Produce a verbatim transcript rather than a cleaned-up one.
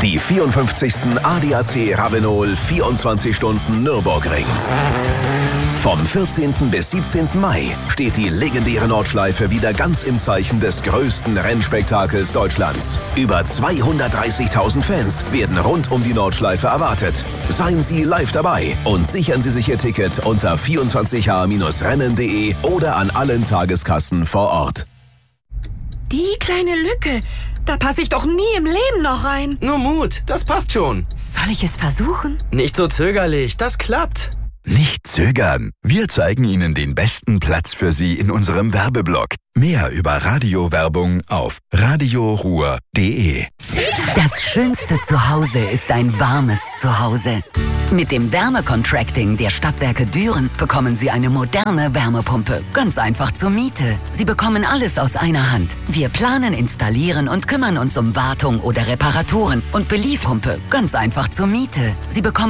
Die vierundfünfzigsten A D A C Ravenol vierundzwanzig Stunden Nürburgring. Vom vierzehnten bis siebzehnten Mai steht die legendäre Nordschleife wieder ganz im Zeichen des größten Rennspektakels Deutschlands. Über zweihundertdreißigtausend Fans werden rund um die Nordschleife erwartet. Seien Sie live dabei und sichern Sie sich Ihr Ticket unter vierundzwanzig h Rennen punkt de oder an allen Tageskassen vor Ort. Die kleine Lücke, da passe ich doch nie im Leben noch rein. Nur Mut, das passt schon. Soll ich es versuchen? Nicht so zögerlich, das klappt. Nicht zögern. Wir zeigen Ihnen den besten Platz für Sie in unserem Werbeblock. Mehr über Radiowerbung auf radioruhr punkt de. Das schönste Zuhause ist ein warmes Zuhause. Mit dem Wärmecontracting der Stadtwerke Düren bekommen Sie eine moderne Wärmepumpe. Ganz einfach zur Miete. Sie bekommen alles aus einer Hand. Wir planen, installieren und kümmern uns um Wartung oder Reparaturen. Und Beliefpumpe. Ganz einfach zur Miete. Sie bekommen